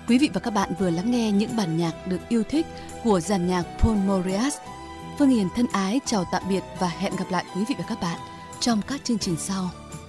Quý vị và các bạn vừa lắng nghe những bản nhạc được yêu thích của dàn nhạc Paul Mourias. Phương Hiền thân ái chào tạm biệt và hẹn gặp lại quý vị và các bạn trong các chương trình sau.